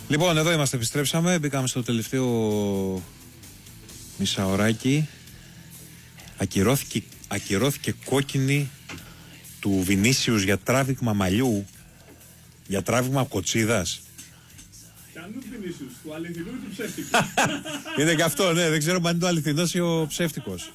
Λοιπόν, εδώ είμαστε, επιστρέψαμε. Μπήκαμε στο τελευταίο μισάωράκι. Ακυρώθηκε κόκκινη του Βινίσιους για τράβηγμα μαλλιού, για τράβηγμα κοτσίδας. Κανού Βινίσιους, του αληθινού ή του ψεύτικου. Είναι και αυτό, ναι, δεν ξέρω αν είναι το αληθινός ή ο ψεύτικος.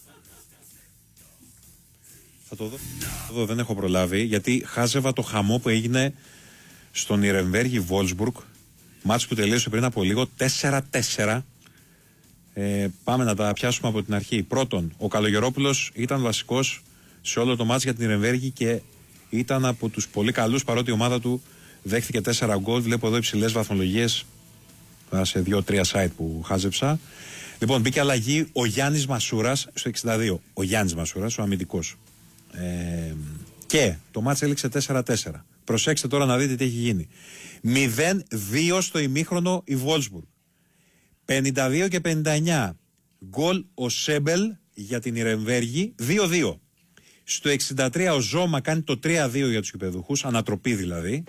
Θα το δω, δεν έχω προλάβει, γιατί χάζευα το χαμό που έγινε στο Νιρεμβέργη Βόλσμπουργκ, μάτς που τελείωσε πριν από λίγο, 4-4. Πάμε να τα πιάσουμε από την αρχή. Πρώτον, ο Καλογερόπουλος ήταν βασικός σε όλο το μάτς για την Νιρεμβέργη και ήταν από τους πολύ καλούς, παρότι η ομάδα του δέχτηκε 4 γκολ. Βλέπω εδώ υψηλές βαθμολογίες σε 2-3 site που χάζεψα. Λοιπόν, μπήκε αλλαγή ο Γιάννης Μασούρας στο 62. Ο Γιάννης Μασούρας, ο αμυντικός. Και το μάτς έληξε 4-4. Προσέξτε τώρα να δείτε τι έχει γίνει. 0-2 στο ημίχρονο η Βόλσμπουργκ. 52 και 59 γκολ ο Σέμπελ για την Ιρεμβέργη, 2-2. Στο 63 ο Ζώμα κάνει το 3-2 για τους κυπεδούχους, ανατροπή δηλαδή.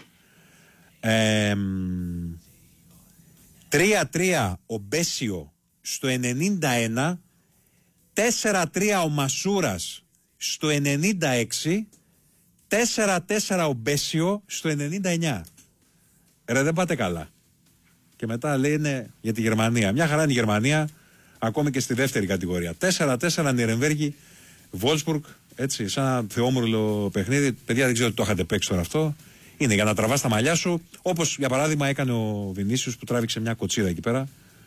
3-3 ο Μπέσιο στο 91, 4-3 ο Μασούρας στο 96, 4-4 ο Μπέσιο στο 99. Ρε, δεν πάτε καλά. Και μετά λένε για τη Γερμανία. Μια χαρά είναι η Γερμανία, ακόμη και στη δεύτερη κατηγορία. 4-4 Νιρεμβέργη, Βόλσμπουργκ, έτσι, σαν ένα θεόμουρλο παιχνίδι. Παιδιά, δεν ξέρω τι το είχατε παίξει τώρα αυτό. Είναι για να τραβάς τα μαλλιά σου, όπως για παράδειγμα έκανε ο Βινίσιους που τράβηξε μια κοτσίδα εκεί πέρα.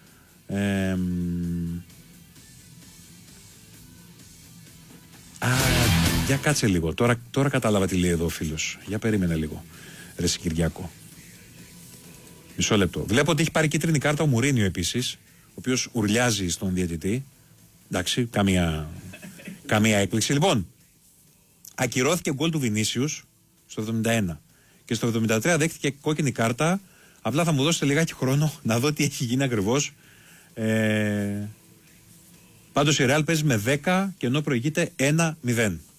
Για κάτσε λίγο. Τώρα κατάλαβα τι λέει εδώ ο φίλος. Για περίμενε λίγο. Ρε Κυριάκο. Μισό λεπτό. Βλέπω ότι έχει πάρει κίτρινη κάρτα ο Μουρίνιο επίσης, ο οποίος ουρλιάζει στον διαιτητή. Εντάξει, καμία έκπληξη. Λοιπόν, ακυρώθηκε γκολ του Βινίσιους στο 71 και στο 73 δέχτηκε κόκκινη κάρτα. Απλά θα μου δώσετε λιγάκι χρόνο να δω τι έχει γίνει ακριβώς. Πάντως η Ρεάλ παίζει με 10 και ενώ προηγείται 1-0.